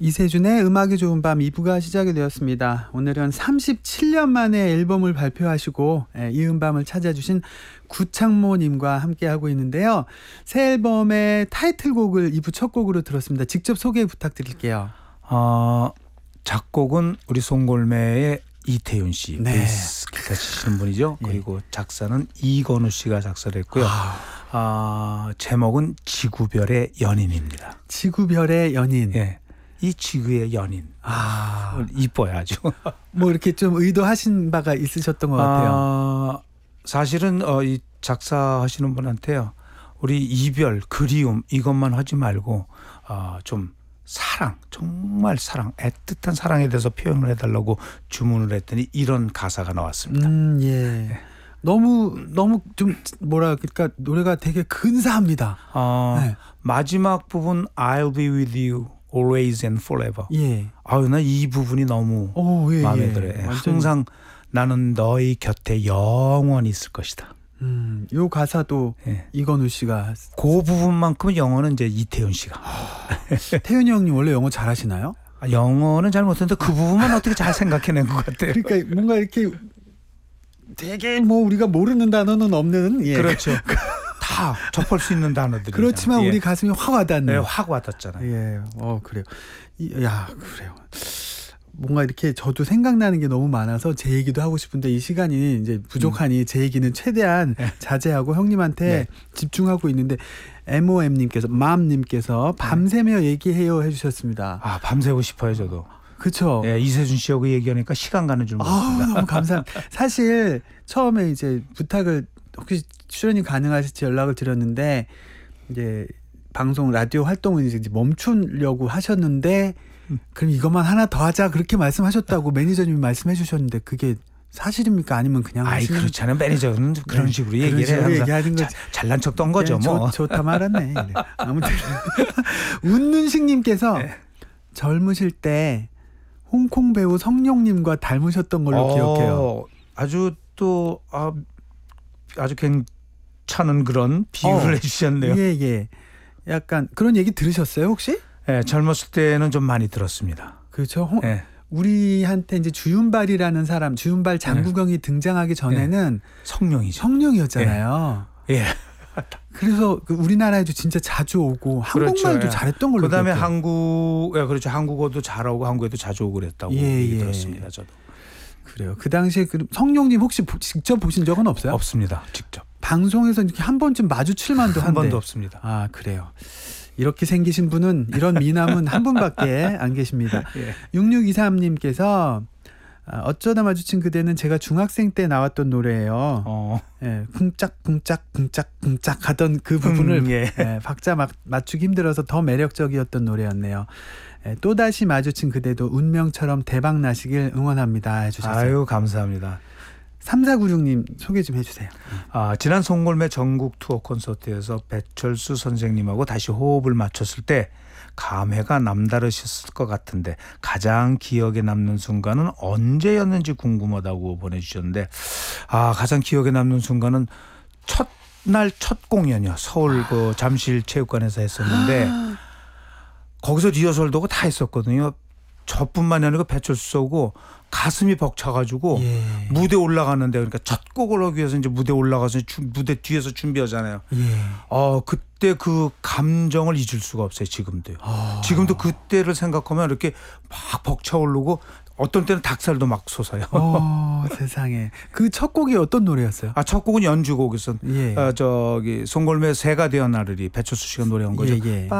이세준의 음악이 좋은 밤 2부가 시작이 되었습니다. 오늘은 37년 만에 앨범을 발표하시고 이은밤을 찾아주신 구창모님과 함께하고 있는데요. 새 앨범의 타이틀곡을 2부 첫 곡으로 들었습니다. 직접 소개 부탁드릴게요. 작곡은 우리 송골매의 이태윤 씨, 네. 베이스 기타 치시는 분이죠. 네. 그리고 작사는 이건우 씨가 작사를 했고요. 제목은 지구별의 연인입니다. 지구별의 연인. 예. 이 지구의 연인. 이뻐요 아주. 뭐 이렇게 좀 의도하신 바가 있으셨던 것 같아요. 사실은 이 작사하시는 분한테요. 우리 이별, 그리움 이것만 하지 말고 좀 사랑, 정말 사랑, 애틋한 사랑에 대해서 표현을 해달라고 주문을 했더니 이런 가사가 나왔습니다. 예. 네. 너무 좀 뭐라 그럴까 노래가 되게 근사합니다. 네. 마지막 부분 I'll be with you always and forever. 예. 나 이 부분이 너무 마음에 들어요. 완전... 항상 나는 너의 곁에 영원히 있을 것이다. 요 가사도 예. 이건우 씨가 그 부분만큼은 영어는 이제 이태윤 씨가. 태윤이 형님 원래 영어 잘하시나요? 영어는 잘 못했는데 그 부분만 어떻게 잘 생각해낸 것 같아요. 그러니까 뭔가 이렇게 되게 뭐 우리가 모르는 단어는 없는 그렇죠. 다 접할 수 있는 단어들이. 그렇지만 우리 가슴이 확 와닿는. 네, 확 와닿잖아요. 예, 그래요. 그래요. 뭔가 이렇게 저도 생각나는 게 너무 많아서 제 얘기도 하고 싶은데 이 시간이 이제 부족하니 제 얘기는 최대한 자제하고 형님한테 집중하고 있는데 MOM님께서 맘님께서 밤새며 얘기해요 해주셨습니다. 밤새고 싶어요 저도. 그렇죠. 예, 이세준 씨하고 얘기하니까 시간 가는 줄 몰랐습니다. 너무 감사합니다. 사실 처음에 이제 부탁을 혹시 출연이 가능하실지 연락을 드렸는데 이제 방송 라디오 활동을 이제 멈추려고 하셨는데 그럼 이것만 하나 더 하자 그렇게 말씀하셨다고 매니저님이 말씀해 주셨는데 그게 사실입니까? 아니면 그냥 하시는... 그렇잖아요. 매니저는 그런 식으로 얘기를 해요. 얘기하는 거 잘난 척 떤 거죠. 뭐. 좋다 말았네. 아무튼 웃는식님께서 젊으실 때 홍콩 배우 성룡님과 닮으셨던 걸로 기억해요. 아주 아주 괜찮은 그런 비유를 해주셨네요. 예. 약간 그런 얘기 들으셨어요 혹시? 네, 젊었을 때는 좀 많이 들었습니다. 그렇죠. 우리한테 이제 주윤발이라는 사람, 주윤발 장국영이 등장하기 전에는 성룡이었잖아요. 예. 그래서 우리나라에도 진짜 자주 오고 한국말도 잘했던 걸로. 그다음에 한국어도 잘하고 한국에도 자주 오고 그랬다고 얘기 들었습니다. 저도. 그래요. 그 당시에 성룡님 혹시 직접 보신 적은 없어요? 없습니다. 직접. 방송에서 이렇게 한 번쯤 마주칠만도 한데. 한 번도 없습니다. 그래요. 이렇게 생기신 분은 이런 미남은 한 분밖에 안 계십니다. 6623님께서 어쩌다 마주친 그대는 제가 중학생 때 나왔던 노래예요. 쿵짝쿵짝쿵짝쿵짝 하던 그 부분을 박자 맞추기 힘들어서 더 매력적이었던 노래였네요. 또다시 마주친 그대도 운명처럼 대박 나시길 응원합니다 해주셨어요. 아유 감사합니다. 3496님 소개 좀 해주세요. 지난 송골매 전국 투어 콘서트에서 배철수 선생님하고 다시 호흡을 맞췄을 때 감회가 남다르셨을 것 같은데 가장 기억에 남는 순간은 언제였는지 궁금하다고 보내주셨는데 가장 기억에 남는 순간은 첫날 첫 공연이요. 서울 그 잠실 체육관에서 했었는데 거기서 리허설도 하고 다 했었거든요. 저뿐만이 아니고 배철수하고 가슴이 벅차가지고 무대 올라가는데 그러니까 첫 곡을 하기 위해서 이제 무대 올라가서 무대 뒤에서 준비하잖아요. 그때 그 감정을 잊을 수가 없어요. 지금도요. 지금도 그때를 생각하면 이렇게 막 벅차오르고 어떤 때는 닭살도 막 솟아요. 세상에. 그 첫 곡이 어떤 노래였어요? 첫 곡은 연주곡이었어. 송골매 새가 되어 나르리 배철수 씨가 노래한 거죠.